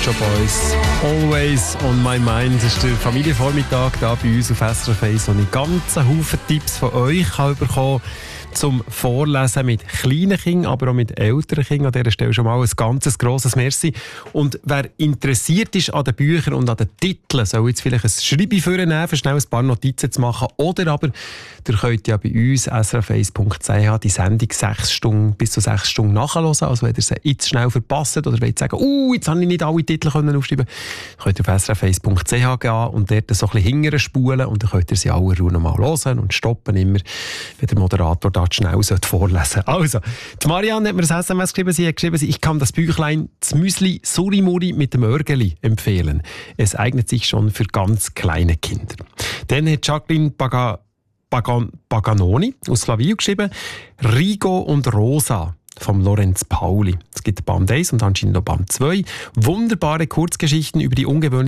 Shop Boys. Always on my mind. Das ist der Familienvormittag hier bei uns auf SRF 1, wo ich ganz einen Haufen Tipps von euch habe bekommen zum Vorlesen mit kleinen Kindern, aber auch mit älteren Kindern. An dieser Stelle schon mal ein ganz grosses Merci. Und wer interessiert ist an den Büchern und an den Titeln, soll jetzt vielleicht ein Schreiben vornehmen, für schnell ein paar Notizen zu machen. Oder aber, ihr könnt ja bei uns srf1.ch die Sendung bis zu 6 Stunden nachhören. Also wenn ihr sie jetzt schnell verpasst oder wollt sagen, jetzt habe ich nicht alle Titel aufschreiben können, könnt ihr auf srf1.ch gehen und dort so ein bisschen hinterher spulen und dann könnt ihr sie alle Ruhe nochmal hören und stoppen immer, wenn der Moderator da schnell vorlesen. Also, die Marianne hat mir ein SMS geschrieben. Sie hat geschrieben, ich kann das Büchlein «Das Müsli Surimuri mit dem Mörgeli» empfehlen. Es eignet sich schon für ganz kleine Kinder. Dann hat Jacqueline Paganoni aus Slavio geschrieben «Rigo und Rosa» vom Lorenz Pauli. Es gibt Band 1 und anscheinend noch Band 2. Wunderbare Kurzgeschichten über die ungewöhnliche